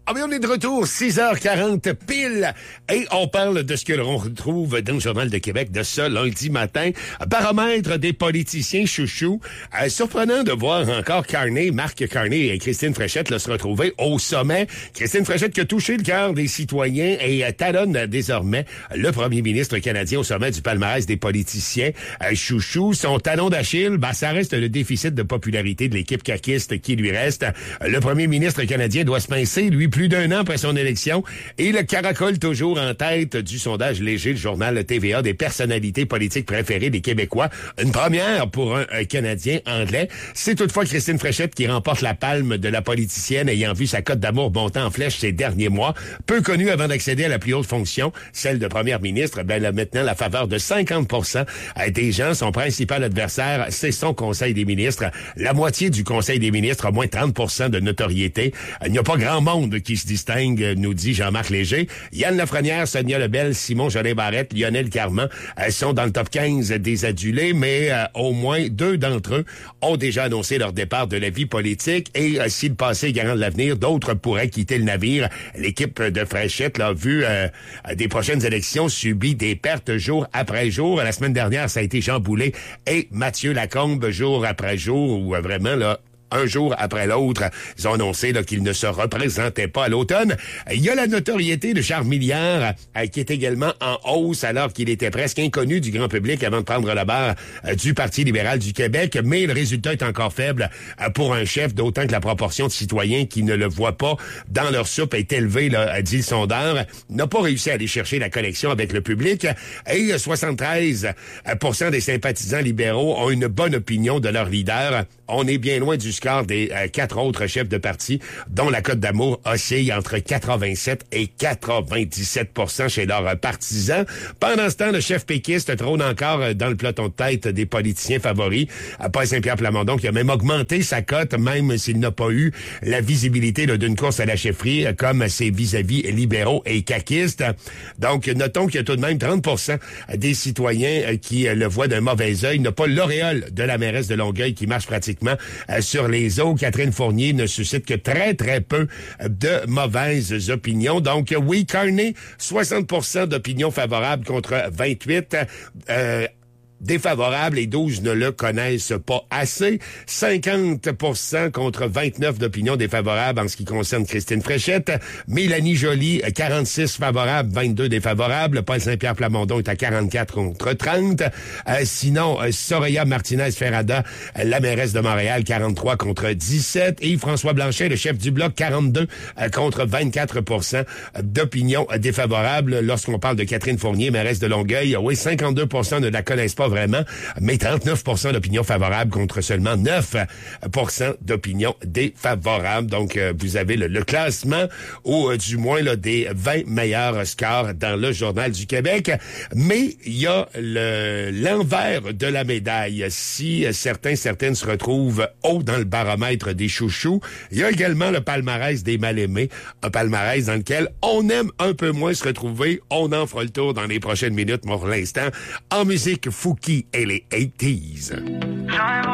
Ah mais on est de retour, 6h40 pile, et on parle de ce que l'on retrouve dans le Journal de Québec de ce lundi matin. Baromètre des politiciens chouchous. Surprenant de voir encore Marc Carney et Christine Fréchette là, se retrouver au sommet. Christine Fréchette qui a touché le cœur des citoyens et talonne désormais le premier ministre canadien au sommet du palmarès des politiciens chouchous. Son talon d'Achille, ça reste le déficit de popularité de l'équipe caquiste qui lui reste. Le premier ministre canadien doit se pincer, lui, plus d'un an après son élection, et le caracole toujours en tête du sondage léger, le journal TVA des personnalités politiques préférées des Québécois. Une première pour un Canadien anglais. C'est toutefois Christine Fréchette qui remporte la palme de la politicienne ayant vu sa cote d'amour monter en flèche ces derniers mois. Peu connue avant d'accéder à la plus haute fonction, celle de première ministre, là, maintenant la faveur de 50% des gens. Son principal adversaire, c'est son conseil des ministres. La moitié du conseil des ministres a moins 30% de notoriété. Il n'y a pas grand monde qui se distingue, nous dit Jean-Marc Léger. Yann Lafrenière, Sonia Lebel, Simon Jolin-Barrette, Lionel Carman sont dans le top 15 des adulés, mais au moins 2 d'entre eux ont déjà annoncé leur départ de la vie politique et si le passé est garant de l'avenir, d'autres pourraient quitter le navire. L'équipe de Fréchette l'a vu des prochaines élections subit des pertes jour après jour. La semaine dernière, ça a été Jean Boulet et Mathieu Lacombe jour après jour, où vraiment là, un jour après l'autre, ils ont annoncé qu'ils ne se représentaient pas à l'automne. Il y a la notoriété de Charles Milliard qui est également en hausse alors qu'il était presque inconnu du grand public avant de prendre la barre du Parti libéral du Québec. Mais le résultat est encore faible pour un chef, d'autant que la proportion de citoyens qui ne le voient pas dans leur soupe est élevée, là, dit le sondeur. N'a pas réussi à aller chercher la connexion avec le public. Et 73% des sympathisants libéraux ont une bonne opinion de leur leader. On est bien loin du score des 4 autres chefs de parti, dont la cote d'amour oscille entre 87 et 97% chez leurs partisans. Pendant ce temps, le chef péquiste trône encore dans le peloton de tête des politiciens favoris. Paul Saint-Pierre Plamondon qui a même augmenté sa cote, même s'il n'a pas eu la visibilité d'une course à la chefferie comme ses vis-à-vis libéraux et caquistes. Donc, notons qu'il y a tout de même 30% des citoyens qui le voient d'un mauvais œil. Il n'a pas l'auréole de la mairesse de Longueuil qui marche pratiquement sur les eaux. Catherine Fournier ne suscite que très, très peu de mauvaises opinions. Donc, oui, Carney, 60% d'opinions favorables contre 28%. Défavorable et 12 ne le connaissent pas assez. 50% contre 29 d'opinions défavorables en ce qui concerne Christine Fréchette. Mélanie Joly, 46 favorables, 22 défavorables. Paul Saint-Pierre Plamondon est à 44 contre 30. Sinon, Soraya Martinez-Ferrada, la mairesse de Montréal, 43 contre 17. Et François Blanchet, le chef du Bloc, 42 contre 24% d'opinions défavorables. Lorsqu'on parle de Catherine Fournier, mairesse de Longueuil, oui, 52% ne la connaissent pas vraiment, mais 39% d'opinions favorables contre seulement 9% d'opinions défavorables. Donc, vous avez le classement, ou du moins là, des 20 meilleurs scores dans le Journal du Québec. Mais il y a l'envers de la médaille. Si certaines se retrouvent haut dans le baromètre des chouchous, il y a également le palmarès des mal-aimés, un palmarès dans lequel on aime un peu moins se retrouver. On en fera le tour dans les prochaines minutes, mais pour l'instant, en musique, Fouki et les 80s.